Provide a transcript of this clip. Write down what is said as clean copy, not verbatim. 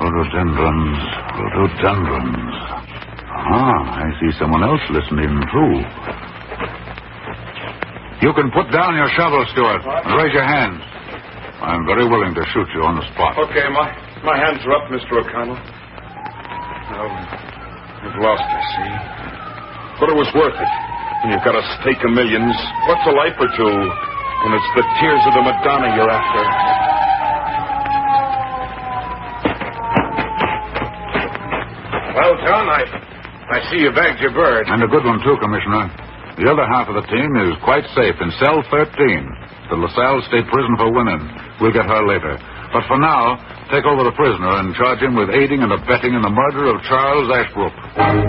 Rhododendrons, rhododendrons. I see someone else listening, too. You can put down your shovel, Stuart, and raise your hands. I'm very willing to shoot you on the spot. Okay, my hands are up, Mr. O'Connell. Well, I've lost, I see. But it was worth it. When you've got a stake of millions, what's a life or two when it's the tears of the Madonna you're after? Well, John, I see you bagged your bird. And a good one, too, Commissioner. The other half of the team is quite safe in cell 13, the LaSalle State Prison for Women. We'll get her later. But for now, take over the prisoner and charge him with aiding and abetting in the murder of Charles Ashbrook.